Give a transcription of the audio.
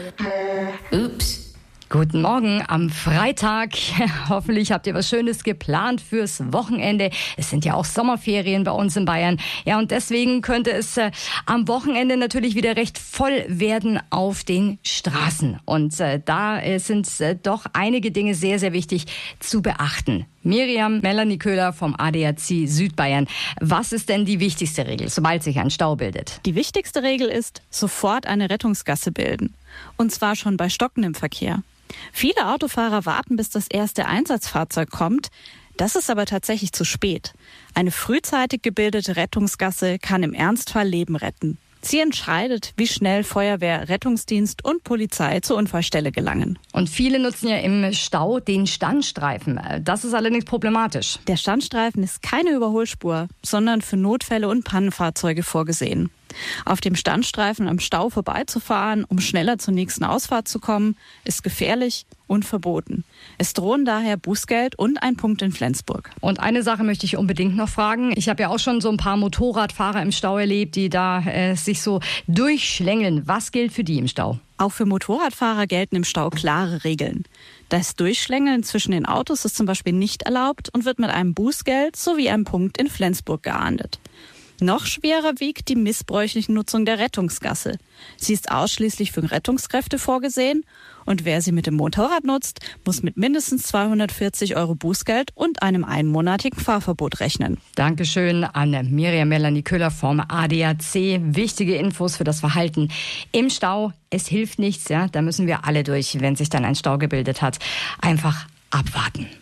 Ups. Guten Morgen am Freitag. Hoffentlich habt ihr was Schönes geplant fürs Wochenende. Es sind ja auch Sommerferien bei uns in Bayern. Ja, und deswegen könnte es am Wochenende natürlich wieder recht voll werden auf den Straßen. Und da sind doch einige Dinge sehr, sehr wichtig zu beachten. Miriam Melanie Köhler vom ADAC Südbayern. Was ist denn die wichtigste Regel, sobald sich ein Stau bildet? Die wichtigste Regel ist, sofort eine Rettungsgasse bilden. Und zwar schon bei stockendem Verkehr. Viele Autofahrer warten, bis das erste Einsatzfahrzeug kommt. Das ist aber tatsächlich zu spät. Eine frühzeitig gebildete Rettungsgasse kann im Ernstfall Leben retten. Sie entscheidet, wie schnell Feuerwehr, Rettungsdienst und Polizei zur Unfallstelle gelangen. Und viele nutzen ja im Stau den Standstreifen. Das ist allerdings problematisch. Der Standstreifen ist keine Überholspur, sondern für Notfälle und Pannenfahrzeuge vorgesehen. Auf dem Standstreifen am Stau vorbeizufahren, um schneller zur nächsten Ausfahrt zu kommen, ist gefährlich und verboten. Es drohen daher Bußgeld und ein Punkt in Flensburg. Und eine Sache möchte ich unbedingt noch fragen. Ich habe ja auch schon so ein paar Motorradfahrer im Stau erlebt, die da sich so durchschlängeln. Was gilt für die im Stau? Auch für Motorradfahrer gelten im Stau klare Regeln. Das Durchschlängeln zwischen den Autos ist zum Beispiel nicht erlaubt und wird mit einem Bußgeld sowie einem Punkt in Flensburg geahndet. Noch schwerer wiegt die missbräuchliche Nutzung der Rettungsgasse. Sie ist ausschließlich für Rettungskräfte vorgesehen und wer sie mit dem Motorrad nutzt, muss mit mindestens 240 € Bußgeld und einem einmonatigen Fahrverbot rechnen. Dankeschön an Miriam Melanie Köhler vom ADAC. Wichtige Infos für das Verhalten im Stau. Es hilft nichts, ja, da müssen wir alle durch, wenn sich dann ein Stau gebildet hat. Einfach abwarten.